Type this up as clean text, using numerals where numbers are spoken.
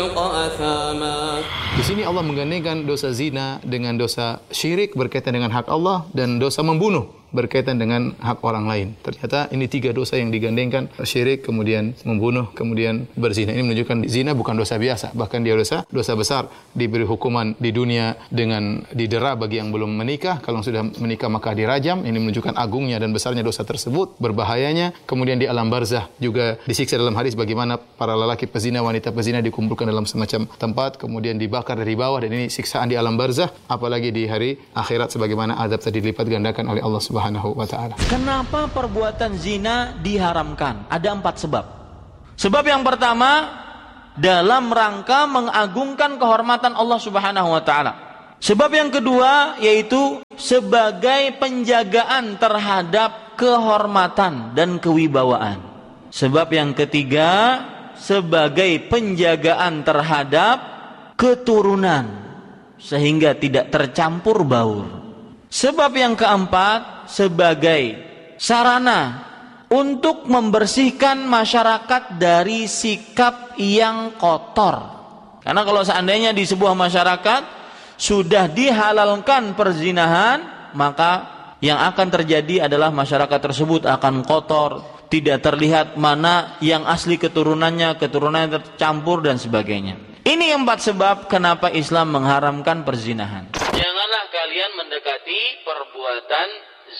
Di sini Allah menggandengkan dosa zina dengan dosa syirik berkaitan dengan hak Allah dan dosa membunuh berkaitan dengan hak orang lain. Ternyata ini tiga dosa yang digandengkan, syirik, kemudian membunuh, kemudian berzina. Ini menunjukkan zina bukan dosa biasa, bahkan dia dosa besar. Diberi hukuman di dunia dengan didera bagi yang belum menikah, kalau sudah menikah maka dirajam. Ini menunjukkan agungnya dan besarnya dosa tersebut, berbahayanya. Kemudian di alam barzah juga disiksa dalam hadis bagaimana para lelaki pezina, wanita pezina dikumpulkan dalam semacam tempat, kemudian dibakar dari bawah, dan ini siksaan di alam barzah, apalagi di hari akhirat sebagaimana azab tadi dilipat gandakan oleh Allah Subhanahu wa ta'ala. Kenapa perbuatan zina diharamkan? Ada 4 sebab. Sebab yang pertama, dalam rangka mengagungkan kehormatan Allah Subhanahu wa ta'ala. Sebab yang kedua yaitu sebagai penjagaan terhadap kehormatan dan kewibawaan. Sebab yang ketiga sebagai penjagaan terhadap keturunan sehingga tidak tercampur baur. Sebab yang keempat sebagai sarana untuk membersihkan masyarakat dari sikap yang kotor. Karena kalau seandainya di sebuah masyarakat sudah dihalalkan perzinahan, maka yang akan terjadi adalah masyarakat tersebut akan kotor, tidak terlihat mana yang asli keturunannya tercampur dan sebagainya. Ini 4 sebab kenapa Islam mengharamkan perzinahan. Janganlah kalian mendekati perbuatan